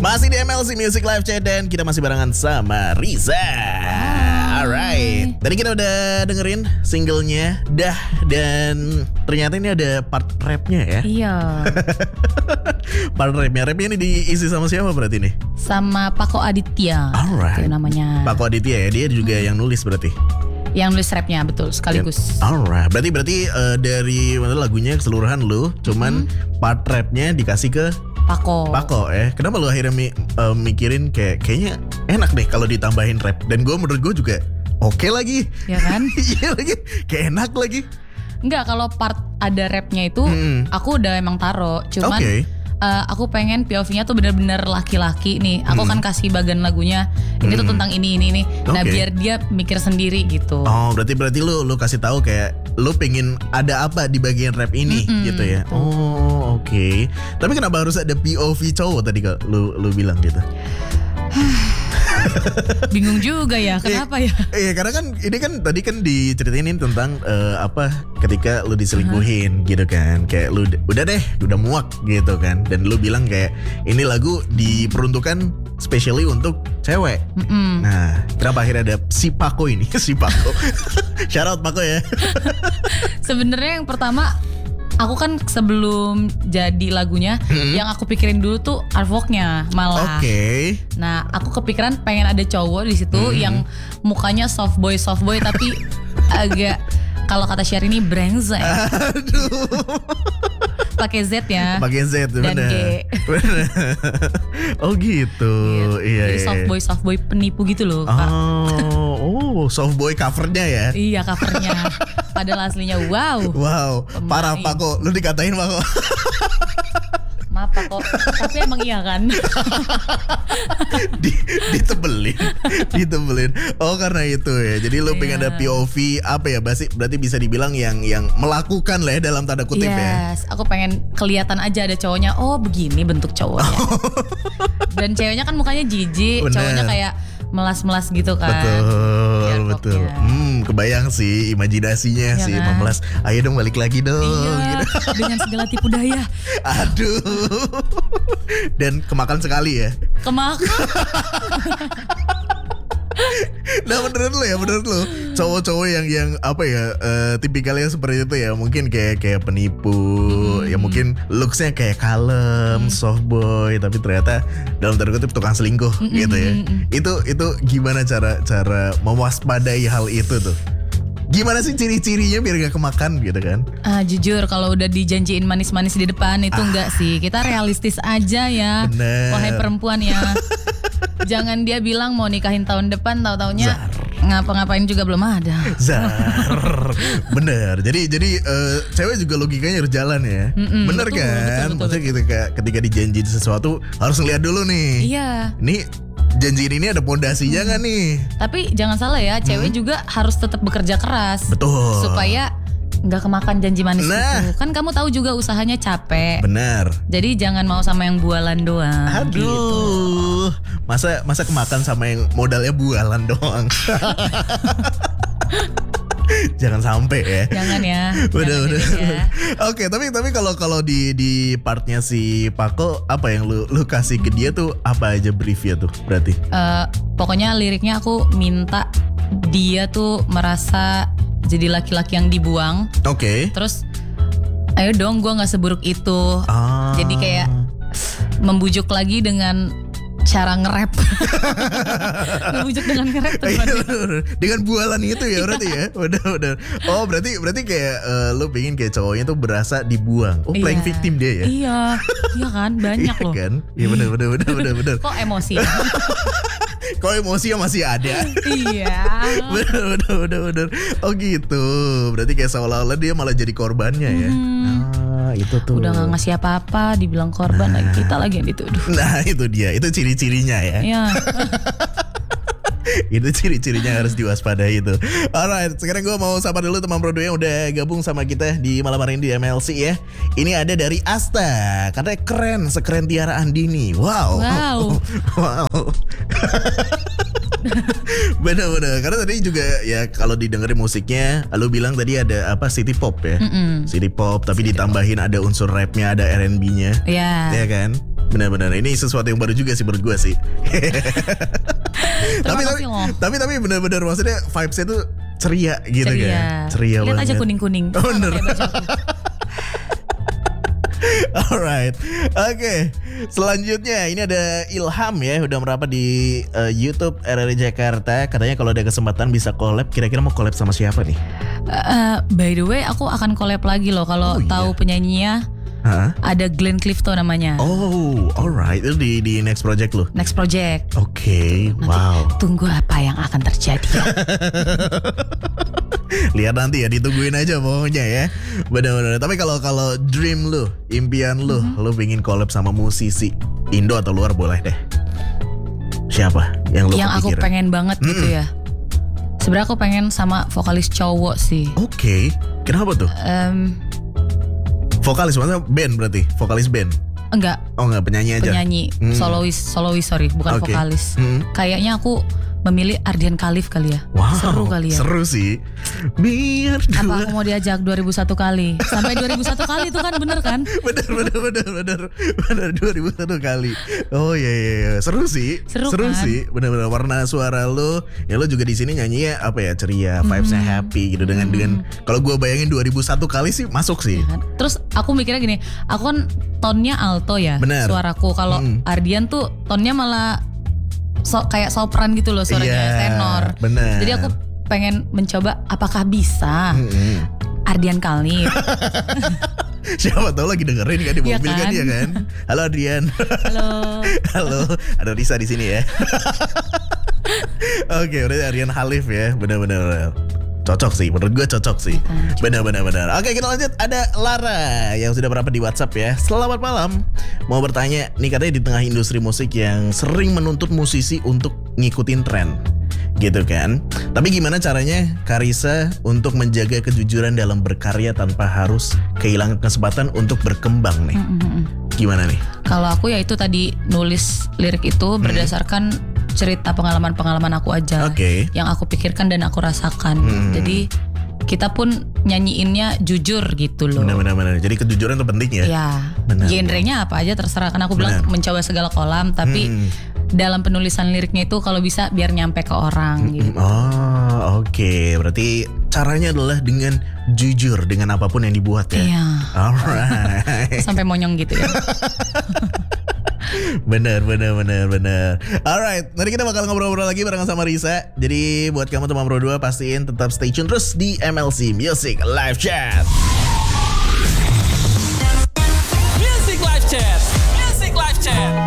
Masih di MLC Music Live Chat dan kita masih barengan sama Riza. Alright. Tadi kita udah dengerin singlenya Dah, dan ternyata ini ada part rapnya ya. Iya. Part rapnya ini diisi sama siapa berarti nih? Sama Pako Aditya. Alright. Itu namanya. Pako Aditya ya, dia juga yang nulis berarti. Yang nulis rapnya betul sekaligus. Alright. Berarti dari lagunya keseluruhan lu, cuman part rapnya dikasih ke Pako ya. Kenapa lu akhirnya mikirin kayaknya enak deh kalau ditambahin rap. Dan menurut gue juga oke lagi. Ya kan? Iya lagi. Kayak enak lagi. Enggak, kalau part ada rapnya itu aku udah emang taro. Cuman aku pengen POV-nya tuh bener-bener laki-laki nih. Aku kan kasih bagian lagunya. Ini tuh tentang ini. Nah biar dia mikir sendiri gitu. Oh berarti lu kasih tahu kayak lu pengen ada apa di bagian rap ini gitu ya. Oh oke. Tapi kenapa harus ada POV cowok tadi kalau lu bilang gitu? Bingung juga ya, kenapa ya? Iya karena kan ini kan tadi kan diceritain tentang ketika lu diselingkuhin gitu kan. Kayak lu udah muak gitu kan. Dan lu bilang kayak ini lagu diperuntukkan specially untuk cewek. Nah kenapa akhirnya ada si Pako ini? Si Pako. Shout out Pako ya. Sebenarnya yang pertama, aku kan sebelum jadi lagunya, yang aku pikirin dulu tuh artworknya malah. Oke. Nah, aku kepikiran pengen ada cowok di situ yang mukanya soft boy tapi agak, kalau kata Syahrini, brengsek. Aduh. Pakai Z ya. Pakai Z dan G. Bener. Oh gitu. Iya. Jadi soft boy penipu gitu loh. Oh, soft boy covernya ya. Iya, covernya. Padahal aslinya wow. Parah Pako, lu dikatain Pako. Maaf Pako, tapi emang iya kan. Ditebelin. Oh karena itu ya. Jadi lu pengen ada POV apa ya? Berarti bisa dibilang yang melakukan lah ya dalam tanda kutip ya. Yes, aku pengen kelihatan aja ada cowoknya. Oh begini bentuk cowoknya. Dan ceweknya kan mukanya jijik, cowoknya kayak melas-melas gitu kan. Betul. Kebayang sih imajinasinya ya sih kan? memelas. Ayo dong balik lagi dong. Iya, gitu. Dengan segala tipu daya. Aduh. Dan kemakan sekali ya. Kemakan. Nah menurut lu cowok-cowok yang apa ya tipikalnya seperti itu ya, mungkin kayak penipu, ya mungkin looksnya kayak kalem, soft boy, tapi ternyata dalam tanda kutip tukang selingkuh gitu ya. Itu gimana cara mewaspadai hal itu tuh? Gimana sih ciri-cirinya biar gak kemakan gitu kan? Jujur kalau udah dijanjiin manis-manis di depan itu enggak sih. Kita realistis aja ya. Bener. Wahai perempuan ya. Jangan dia bilang mau nikahin tahun depan, tahu-taunya ngapa-ngapain juga belum ada. Bener. Jadi cewek juga logikanya harus jalan ya. Bener betul, kan? Betul. Maksudnya ketika dijanjiin sesuatu harus ngeliat dulu nih. Iya. Nih janjiin ini ada pondasinya gak nih? Tapi jangan salah ya, cewek juga harus tetap bekerja keras. Betul. Supaya nggak kemakan janji manis itu. Kan kamu tahu juga usahanya capek. Benar. Jadi jangan mau sama yang bualan doang. Aduh, gitu. masa kemakan sama yang modalnya bualan doang. Jangan sampai ya. Jangan ya. Udah. Ya. Oke, tapi kalau di partnya si Pako, apa yang lu kasih ke dia tuh apa aja briefnya tuh berarti? Pokoknya liriknya aku minta dia tuh merasa jadi laki-laki yang dibuang. Oke. Terus ayo dong, gue nggak seburuk itu. Jadi kayak membujuk lagi dengan cara nge-rap. Ngebujuk dengan nge-rap tuh. Dengan bualan itu ya berarti ya. Udah. Oh berarti kayak lu pengen kayak cowoknya tuh berasa dibuang. Oh playing victim dia ya. Iya kan banyak loh. Kan? Iya bener. Kok emosi? Kok emosinya masih ada? Iya. Bener. Oh gitu. Berarti kayak seolah-olah dia malah jadi korbannya ya. Itu tuh. Udah gak ngasih apa-apa, dibilang korban, lagi kita lagi yang dituduh. Nah itu dia, itu ciri-cirinya ya. Iya. Itu ciri-cirinya harus diwaspadai itu. Alright, sekarang gue mau sapa dulu teman Prodo yang udah gabung sama kita di malam hari ini di MLC ya. Ini ada dari Asta, katanya keren, sekeren Tiara Andini. Wow. Bener-bener. Karena tadi juga ya kalau didengerin musiknya, lu bilang tadi ada apa, city pop ya. City pop tapi ditambahin ada unsur rapnya, ada R&B-nya. Iya. Iya kan? Benar-benar ini sesuatu yang baru juga sih menurut gue sih. tapi benar-benar maksudnya vibes-nya tuh ceria gitu kan. Ceria Lihat banget. aja kuning-kuning. Oh, bener. Alright, oke. Selanjutnya ini ada Ilham ya, udah merapat di YouTube RRI Jakarta. Katanya kalau ada kesempatan bisa collab. Kira-kira mau collab sama siapa nih? By the way, aku akan collab lagi loh. Kalau tahu penyanyinya, ada Glenn Clifton namanya. Oh, alright. Itu di next project lo? Next project. Oke, wow. Tunggu apa yang akan terjadi. Lihat nanti ya, ditungguin aja pokoknya ya. Benar-benar. Tapi kalau dream lu, impian lu, lu pengen collab sama musisi Indo atau luar boleh deh. Siapa yang lu kepikiran? Aku pengen banget gitu ya. Sebenarnya aku pengen sama vokalis cowok sih. Oke. Kenapa tuh? Vokalis maksudnya band berarti? Vokalis band? Enggak. Oh enggak, penyanyi aja? Penyanyi, solois sorry, bukan vokalis. Kayaknya aku memilih Ardian Khalif kali ya. Wow, seru kali ya. Seru sih. Biar apa aku mau diajak 2001 kali? Sampai 2001 kali itu kan bener kan? Bener 2001 kali. Oh iya. Seru sih. Seru kan? Sih. Bener-bener warna suara lo. Ya lo juga di sini nyanyinya apa ya, ceria, vibesnya happy gitu dengan kalau gue bayangin 2001 kali sih masuk sih. Ya kan? Terus aku mikirnya gini, aku kan tonnya alto ya. Bener. Suaraku. Kalau Ardian tuh tonnya malah kayak sopran gitu loh suaranya, tenor. Bener. Jadi aku pengen mencoba apakah bisa Ardian Khalif. Siapa tahu lagi dengerin kan di mobil kan dia kan. Halo Ardian. Halo. Ada Risa di sini ya. Oke, berarti Ardian Khalif ya. Benar-benar. Cocok sih, menurut gue cocok sih. Benar-benar. Oke, kita lanjut. Ada Lara yang sudah berapa di WhatsApp ya. Selamat malam. Mau bertanya, nih katanya di tengah industri musik yang sering menuntut musisi untuk ngikutin tren, gitu kan. Tapi gimana caranya Karissa untuk menjaga kejujuran dalam berkarya tanpa harus kehilangan kesempatan untuk berkembang nih? Gimana nih? Kalau aku ya itu tadi nulis lirik itu berdasarkan cerita pengalaman aku aja, yang aku pikirkan dan aku rasakan. Jadi kita pun nyanyiinnya jujur gitu loh. Benar. Jadi kejujuran itu penting ya. Ya. Genrenya apa aja terserah. Kan aku bilang mencoba segala kolam, tapi dalam penulisan liriknya itu kalau bisa biar nyampe ke orang gitu. Oh, oke. Berarti caranya adalah dengan jujur dengan apapun yang dibuat ya. Iya. Alright. Sampai monyong gitu ya. Bener. Alright, nanti kita bakal ngobrol-ngobrol lagi bareng sama Risa. Jadi buat kamu teman Pro 2 pastiin tetap stay tune terus di MLC Music Live Chat.